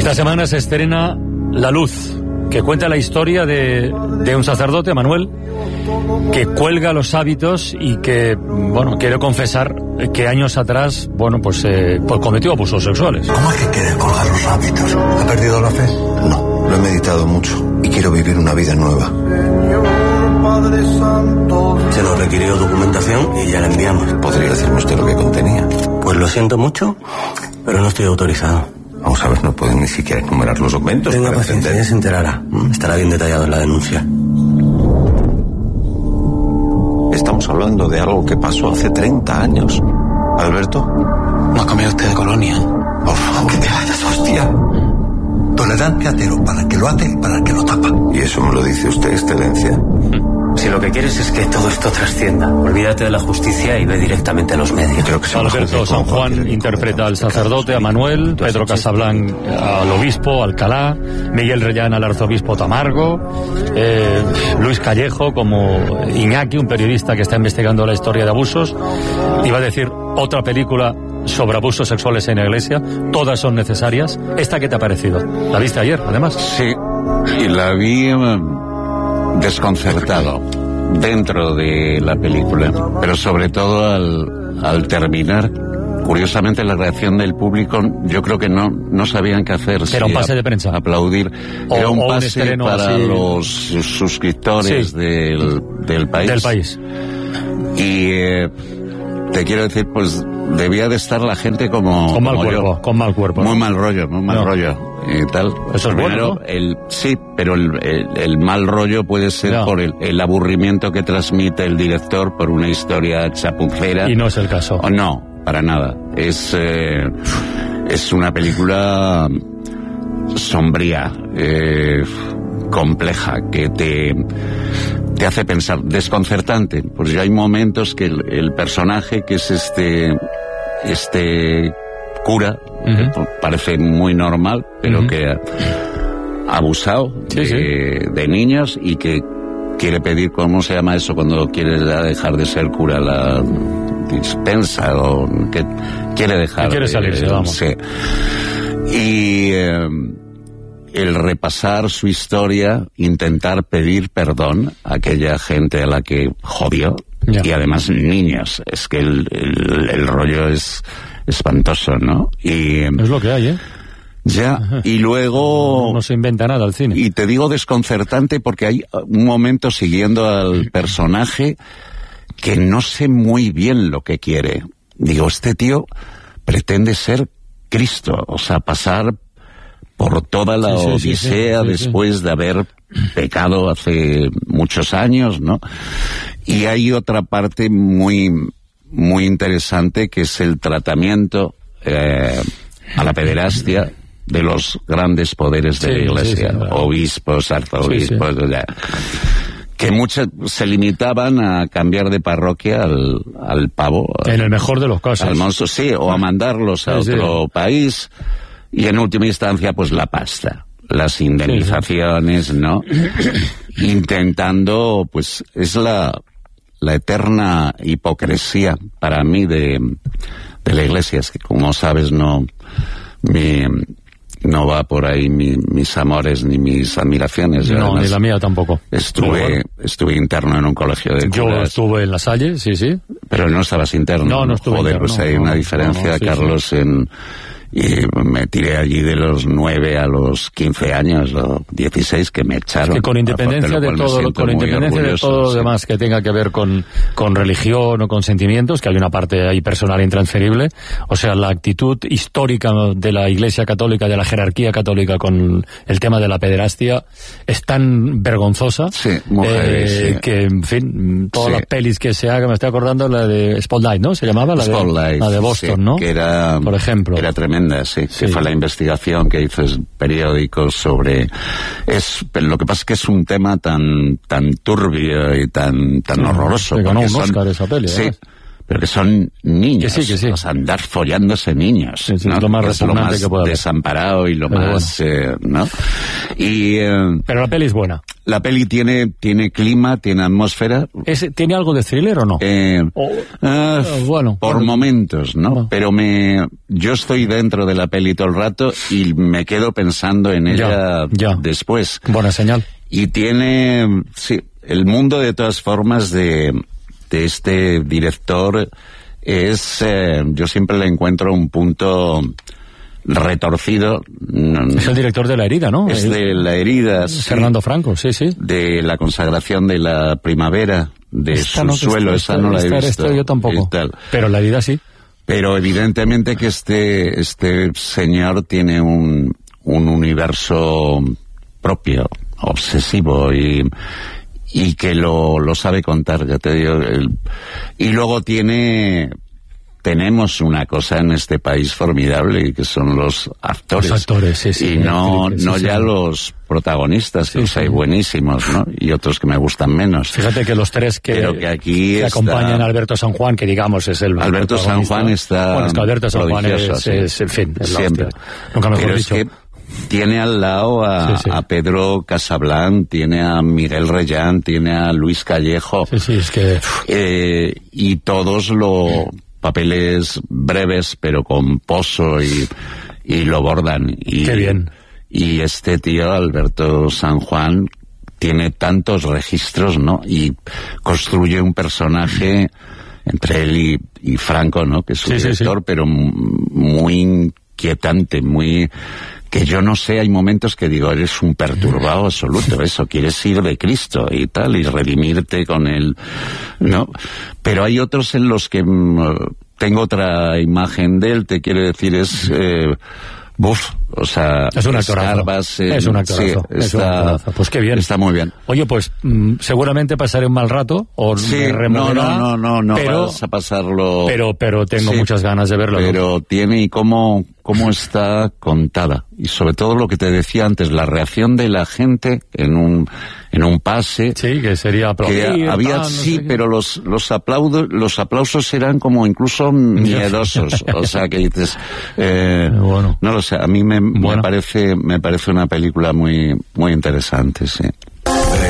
Esta semana se estrena La Luz, que cuenta la historia de un sacerdote, Manuel, que cuelga los hábitos y que, bueno, quiere confesar que años atrás, bueno, pues cometió abusos sexuales. ¿Cómo es que quiere colgar los hábitos? ¿Ha perdido la fe? No, lo he meditado mucho y quiero vivir una vida nueva. Se nos requirió documentación y ya la enviamos. ¿Podría decirme usted lo que contenía? Pues lo siento mucho, pero no estoy autorizado. Vamos a ver, no pueden ni siquiera enumerar los documentos. Tenga paciencia, ya se enterará. Estará bien detallado en la denuncia. Estamos hablando de algo que pasó hace 30 años. ¿Alberto? ¿No ha comido usted de colonia? Por favor, que te vayas, hostia. Tolerancia cero para el que lo hace y para el que lo tapa. ¿Y eso me lo dice usted, excelencia? Si lo que quieres es que todo esto trascienda, olvídate de la justicia y ve directamente a los medios. Creo que Alberto San Juan interpreta al sacerdote, a Manuel, Pedro Casablanc al obispo, Alcalá, Miguel Reyán al arzobispo Tamargo, Luis Callejo como Iñaki, un periodista que está investigando la historia de abusos. Iba a decir otra película sobre abusos sexuales en la iglesia, todas son necesarias. ¿Esta qué te ha parecido? ¿La viste ayer, además? Sí, y la vi desconcertado dentro de la película, pero sobre todo al terminar, curiosamente la reacción del público, yo creo que no sabían qué hacer. Era un pase de prensa. Aplaudir. Era un pase para así, los suscriptores sí, del país. Del país. Y te quiero decir, pues debía de estar la gente con mal cuerpo. Muy mal rollo. Y tal. Eso es primero, bueno, ¿no? Sí, pero el mal rollo puede ser por el aburrimiento que transmite el director por una historia chapucera. Y no es el caso. No, para nada. Es una película sombría, compleja, que te hace pensar, desconcertante, pues ya hay momentos que el personaje, que es este cura, que parece muy normal, pero que ha abusado de niños y que quiere pedir, ¿cómo se llama eso? Cuando quiere dejar de ser cura, la dispensa, o que quiere dejar. Quiere salirse, vamos. Sí. Y el repasar su historia, intentar pedir perdón a aquella gente a la que jodió, y además niños. Es que el rollo es espantoso, ¿no? Y es lo que hay, ¿eh? Ya, y luego... No se inventa nada al cine. Y te digo desconcertante porque hay un momento siguiendo al personaje que no sé muy bien lo que quiere. Digo, este tío pretende ser Cristo, o sea, pasar por toda la odisea después de haber pecado hace muchos años, ¿no? Y hay otra parte muy interesante, que es el tratamiento a la pederastia de los grandes poderes de la Iglesia, obispos, arzobispos, que muchos se limitaban a cambiar de parroquia al pavo. En el mejor de los casos. Al monstruo, o a mandarlos a otro país, y en última instancia, pues la pasta, las indemnizaciones, ¿no? Intentando, pues, es la eterna hipocresía para mí de la Iglesia. Es que, como sabes, no va por ahí mis amores ni mis admiraciones. No, además, ni la mía tampoco. Estuve interno en un colegio de curas. Yo estuve en La Salle, sí. Pero no estabas interno. No estuve Joder, interno. Pues hay una diferencia, Carlos, y me tiré allí de los 9 a los 15 años, o 16, que me echaron. Es que con independencia de todo, lo demás que tenga que ver con religión o con sentimientos, que hay una parte ahí personal intransferible, o sea, la actitud histórica de la Iglesia Católica, de la jerarquía católica con el tema de la pederastia, es tan vergonzosa, que, en fin, todas las pelis que se hagan, me estoy acordando la de Spotlight, ¿no? Se llamaba la de Boston, ¿no? Que era, por ejemplo. Era tremenda. Que fue la investigación que hizo el periódico sobre... lo que pasa es que es un tema tan turbio y tan horroroso. Ganó un Oscar esa peli, sí, pero que son niños, que sí. O sea, andar follándose niños, sí, ¿no? Es lo más repugnante que puede haber. Desamparado y lo más, ¿no? Y, pero la peli es buena. La peli tiene clima, tiene atmósfera. ¿Tiene algo de thriller o no? Bueno, por momentos, ¿no? Bueno. Pero yo estoy dentro de la peli todo el rato y me quedo pensando en ella después. Buena señal. Y tiene, sí, el mundo de todas formas de este director es, yo siempre le encuentro un punto retorcido. Es el director de La herida, ¿no? Es de La herida, sí. Fernando Franco, sí. De La consagración de la primavera, de Subsuelo, esa no la he visto. Yo tampoco, pero La herida sí. Pero evidentemente que este señor tiene un universo propio, obsesivo y que lo sabe contar, ya te digo. Y luego tenemos una cosa en este país formidable, que son los actores. Los actores, sí. Y no ya los protagonistas, que hay buenísimos, ¿no? Y otros que me gustan menos. Fíjate que los tres que aquí acompañan a Alberto San Juan, que digamos es el Alberto San Juan está... Bueno, es que Alberto San Juan es el fin. Es siempre. Nunca mejor pero dicho. Es que tiene al lado a Pedro Casablanc, tiene a Miguel Reyán, tiene a Luis Callejo. Sí, es que... y todos papeles breves, pero con pozo y lo bordan. Qué bien. Y este tío, Alberto San Juan, tiene tantos registros, ¿no? Y construye un personaje entre él y Franco, ¿no? Que es su director, pero muy inquietante, que yo no sé, hay momentos que digo, eres un perturbado absoluto, eso, quieres ir de Cristo y tal, y redimirte con él, ¿no? Pero hay otros en los que tengo otra imagen de él, te quiero decir, o sea, es un actorazo. Es un actorazo. Pues qué bien. Está muy bien. Oye, pues seguramente pasaré un mal rato o no pero, vas a pasarlo. Pero tengo muchas ganas de verlo. Pero tiene y cómo está contada, y sobre todo lo que te decía antes, la reacción de la gente en un pase. Sí, que sería aplaudir. Había pero los aplausos eran como incluso miedosos. O sea, que dices, no lo sé, a mí me parece una película muy, muy interesante, sí.